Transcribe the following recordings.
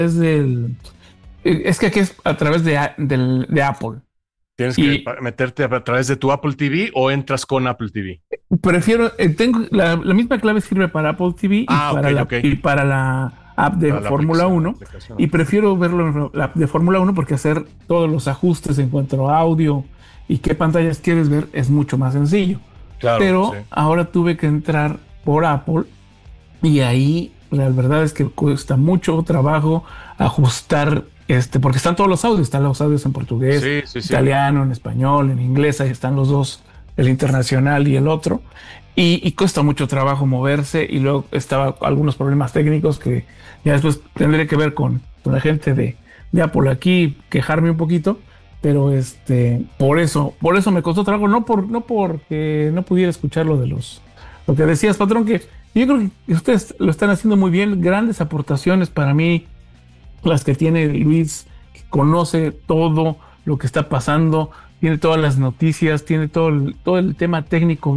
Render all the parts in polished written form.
Es que aquí es a través de Apple. ¿Tienes que Y meterte a través de tu Apple TV o entras con Apple TV? prefiero, tengo la misma clave sirve para Apple TV y Ah, ok, ok. para la app de Para la Fórmula aplicación, la Uno. aplicación, Y ok. prefiero verlo en la app de Fórmula Uno porque hacer todos los ajustes en cuanto a audio y qué pantallas quieres ver es mucho más sencillo. Claro, sí. Pero ahora tuve que entrar por Apple y ahí la verdad es que cuesta mucho trabajo ajustar, porque están todos los audios, están los audios en portugués, Sí, sí, sí. italiano, en español, en inglés, ahí están los dos, el internacional y el otro. Y cuesta mucho trabajo moverse y luego estaba algunos problemas técnicos que ya después tendré que ver con la gente de Apple aquí, quejarme un poquito, pero por eso me costó trabajo, no porque no pudiera escuchar lo que decías, patrón, que yo creo que ustedes lo están haciendo muy bien, grandes aportaciones para mí, las que tiene Luis, que conoce todo lo que está pasando, tiene todas las noticias, tiene todo el tema técnico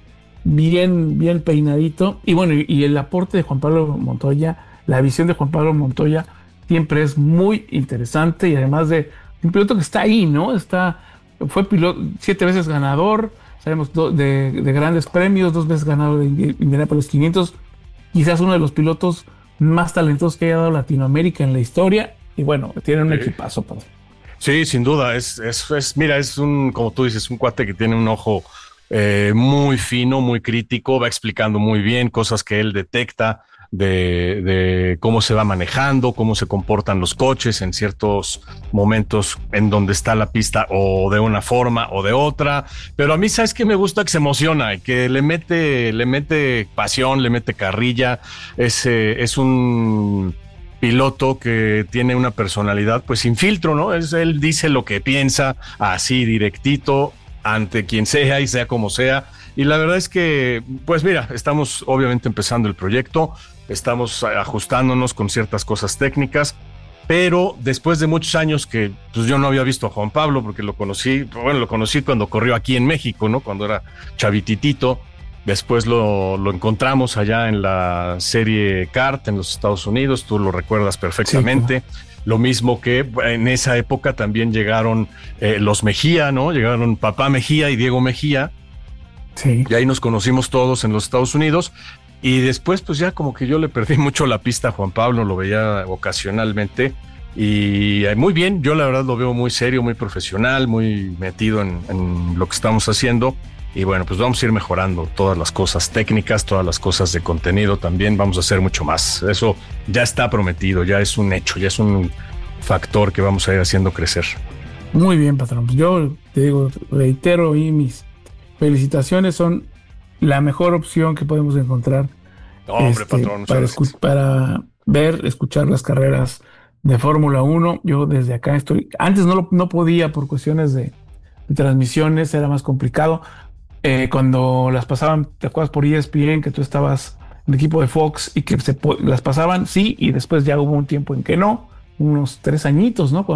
bien peinadito. Y bueno, y el aporte de Juan Pablo Montoya, la visión de Juan Pablo Montoya siempre es muy interesante y además de un piloto que está ahí, ¿no? Fue piloto 7 veces ganador, sabemos de grandes premios, 2 veces ganador de Indianapolis 500, quizás uno de los pilotos más talentosos que haya dado Latinoamérica en la historia. Y bueno, tiene un Sí. equipazo, padre. Sí, sin duda. Mira, como tú dices, un cuate que tiene un ojo muy fino, muy crítico, va explicando muy bien cosas que él detecta de cómo se va manejando, cómo se comportan los coches en ciertos momentos en donde está la pista o de una forma o de otra. Pero a mí, ¿sabes qué? Me gusta que se emociona y que le mete pasión, le mete carrilla. Es un piloto que tiene una personalidad pues sin filtro, ¿no? Él dice lo que piensa, así directito, ante quien sea y sea como sea. Y la verdad es que, pues mira, estamos obviamente empezando el proyecto, estamos ajustándonos con ciertas cosas técnicas, pero después de muchos años que pues yo no había visto a Juan Pablo, porque lo conocí cuando corrió aquí en México, ¿no? Cuando era chavititito. Después lo encontramos allá en la serie Kart en los Estados Unidos, tú lo recuerdas Sí, claro. perfectamente. Lo mismo que en esa época también llegaron los Mejía, ¿no? Llegaron Papá Mejía y Diego Mejía, Sí. y ahí nos conocimos todos en los Estados Unidos. Y después, pues ya como que yo le perdí mucho la pista a Juan Pablo, lo veía ocasionalmente. Y muy bien, yo la verdad lo veo muy serio, muy profesional, muy metido en lo que estamos haciendo. Y bueno, pues vamos a ir mejorando todas las cosas técnicas, todas las cosas de contenido también. Vamos a hacer mucho más. Eso ya está prometido, ya es un hecho, ya es un factor que vamos a ir haciendo crecer. Muy bien, patrón. Yo te digo, reitero y mis felicitaciones son la mejor opción que podemos encontrar No, hombre, patrón, muchas gracias. para ver, escuchar las carreras de Fórmula Uno. Yo desde acá antes no podía por cuestiones de transmisiones, era más complicado. Cuando las pasaban, ¿te acuerdas por ESPN que tú estabas en el equipo de Fox y que las pasaban? Sí, y después ya hubo un tiempo en que no, unos 3 añitos, ¿no?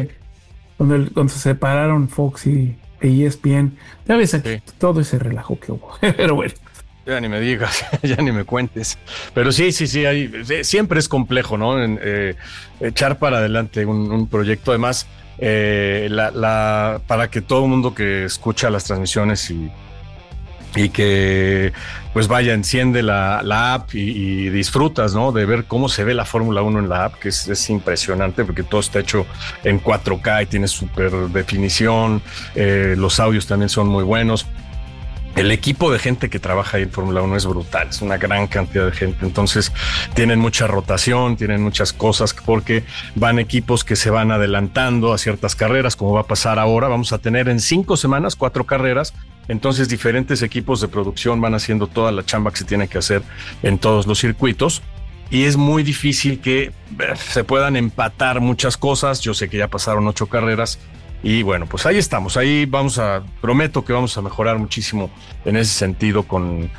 Cuando se separaron Fox y ESPN. Ya ves aquí Sí. todo ese relajo que hubo. Pero bueno, Ya ni me digas, ya ni me cuentes. Pero sí, sí, sí, siempre es complejo, ¿no? Echar para adelante un proyecto. Además, para que todo el mundo que escucha las transmisiones y que pues vaya, enciende la app y disfrutas, ¿no? De ver cómo se ve la Fórmula Uno en la app, que es impresionante porque todo está hecho en 4K y tiene súper definición, los audios también son muy buenos. El equipo de gente que trabaja ahí en Fórmula Uno es brutal, es una gran cantidad de gente, entonces tienen mucha rotación, tienen muchas cosas porque van equipos que se van adelantando a ciertas carreras, como va a pasar ahora. Vamos a tener en 5 semanas 4 carreras, entonces diferentes equipos de producción van haciendo toda la chamba que se tiene que hacer en todos los circuitos. Y es muy difícil que se puedan empatar muchas cosas. Yo sé que ya pasaron 8 carreras, y bueno, pues ahí estamos, prometo que vamos a mejorar muchísimo en ese sentido con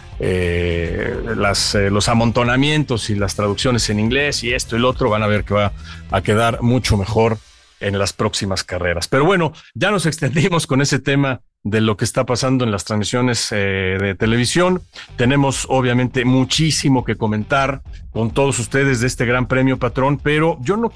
los amontonamientos y las traducciones en inglés y esto y lo otro. Van a ver que va a quedar mucho mejor en las próximas carreras. Pero bueno, ya nos extendimos con ese tema de lo que está pasando en las transmisiones de televisión. Tenemos obviamente muchísimo que comentar con todos ustedes de este Gran Premio, patrón, pero yo no